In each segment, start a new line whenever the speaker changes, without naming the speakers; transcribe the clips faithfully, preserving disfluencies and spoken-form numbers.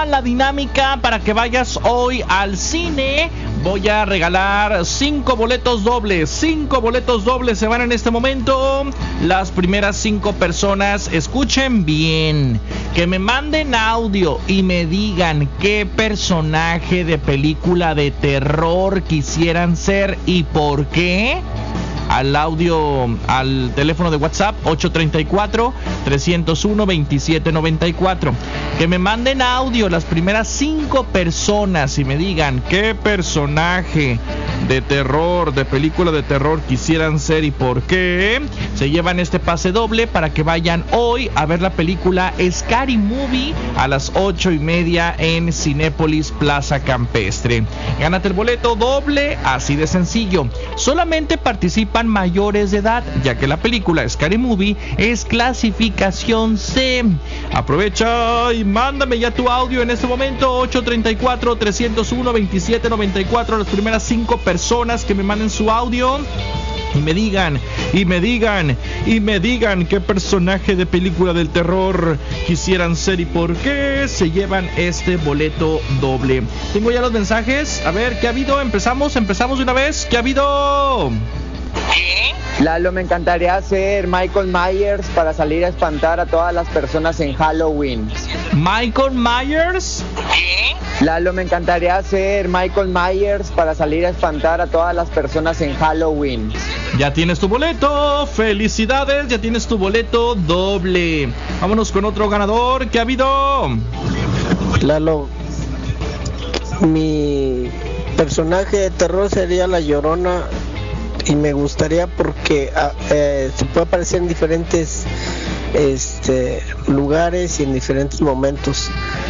va la dinámica para que vayas hoy al cine? Voy a regalar cinco boletos dobles. Cinco boletos dobles se van en este momento. Las primeras cinco personas, escuchen bien, que me manden audio y me digan qué personaje de película de terror quisieran ser y por qué. Al audio, al teléfono de WhatsApp ocho tres cuatro, tres cero uno, dos siete nueve cuatro. Que me manden audio las primeras cinco personas y me digan qué personaje de terror, de película de terror quisieran ser y por qué. Se llevan este pase doble para que vayan hoy a ver la película Scary Movie a las ocho y media en Cinépolis Plaza Campestre. Gánate el boleto doble, así de sencillo. Solamente participan mayores de edad, ya que la película Scary Movie es clasificación C. Aprovecha y mándame ya tu audio en este momento. Ocho tres cuatro, tres cero uno, dos siete nueve cuatro. Las primeras cinco personas que me manden su audio y me digan, y me digan, y me digan qué personaje de película del terror quisieran ser y por qué, se llevan este boleto doble. Tengo ya los mensajes. A ver, ¿qué ha habido? Empezamos, empezamos de una vez. ¿Qué ha habido?
Lalo, me encantaría ser Michael Myers para salir a espantar a todas las personas en Halloween.
¿Michael Myers?
Lalo, me encantaría ser Michael Myers para salir a espantar a todas las personas en Halloween.
Ya tienes tu boleto, felicidades, ya tienes tu boleto doble. Vámonos con otro ganador. ¿Qué ha habido?
Lalo, mi personaje de terror sería La Llorona. Y me gustaría porque eh, se puede aparecer en diferentes este, lugares y en diferentes momentos.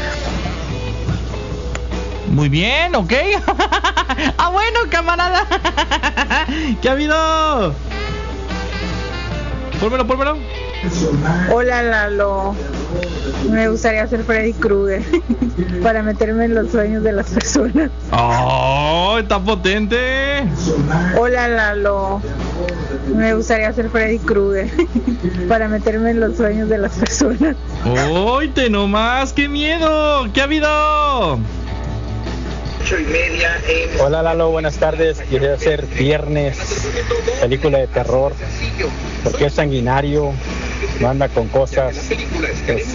Muy bien, ok. Ah, bueno, camarada. ¿Qué ha habido? Pónmelo, pónmelo.
Hola, Lalo. Me gustaría ser Freddy Krueger para meterme en los sueños de las personas.
¡Oh, está potente!
Hola, Lalo. Me gustaría ser Freddy Krueger para meterme en los sueños de las personas.
¡Oite nomás! ¡Qué miedo! ¿Qué ha habido?
Hola, Lalo, buenas tardes. Quería hacer Viernes, película de terror, porque es sanguinario, no anda con cosas. Pues...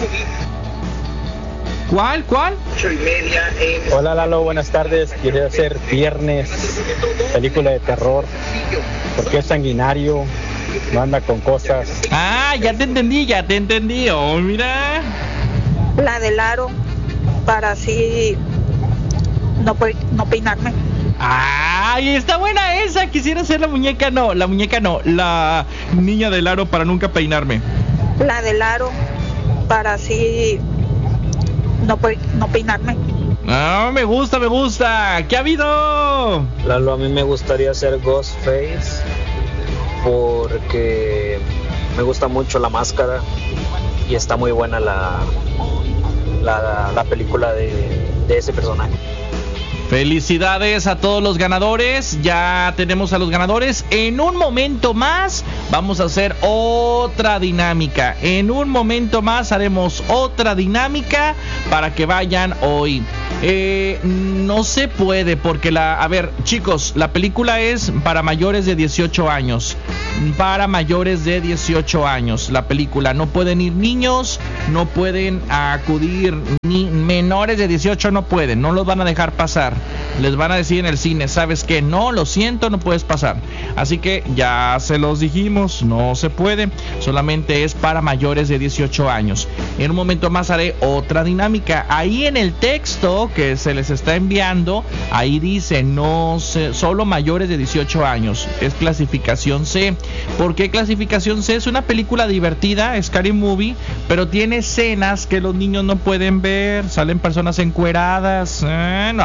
¿Cuál? ¿Cuál?
Hola, Lalo, buenas tardes. Quería hacer Viernes, película de terror, porque es sanguinario, no anda con cosas.
Ah, ya te entendí, ya te entendí. Oh, mira.
La del aro, para así no, no peinarme.
¡Ay, está buena esa! Quisiera ser la muñeca, no, la muñeca no, la niña del aro para nunca peinarme.
La del aro, para así no, no peinarme.
Ah, me gusta, me gusta. ¿Qué ha habido?
Lalo, a mí me gustaría ser Ghostface porque me gusta mucho la máscara y está muy buena la, la, la película de, de ese personaje.
Felicidades a todos los ganadores. Ya tenemos a los ganadores. En un momento más vamos a hacer otra dinámica. En un momento más haremos otra dinámica para que vayan hoy. Eh, no se puede porque la... A ver, chicos, la película es para mayores de dieciocho años. Para mayores de dieciocho años. La película. No pueden ir niños, no pueden acudir ni menores de dieciocho, no pueden. No los van a dejar pasar. Les van a decir en el cine, ¿sabes qué? No, lo siento, no puedes pasar. Así que ya se los dijimos, no se puede. Solamente es para mayores de dieciocho años. En un momento más haré otra dinámica. Ahí en el texto que se les está enviando, ahí dice, no sé, solo mayores de dieciocho años. Es clasificación C. ¿Por qué clasificación C? Es una película divertida, Scary Movie, pero tiene escenas que los niños no pueden ver. Salen personas encueradas. Eh, no.